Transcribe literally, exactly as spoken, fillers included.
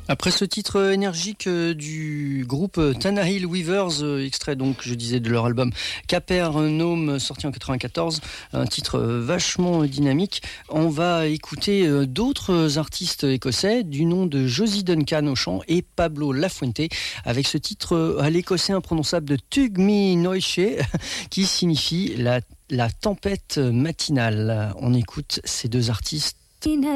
Après ce titre énergique du groupe Tannahill Weavers, extrait donc, je disais, de leur album Capernaum, sorti en quatre-vingt-quatorze, un titre vachement dynamique, on va écouter d'autres artistes écossais du nom de Josie Duncan au chant et Pablo Lafuente avec ce titre à l'écossais imprononçable de Tug Mi Noishe qui signifie la, la tempête matinale. On écoute ces deux artistes.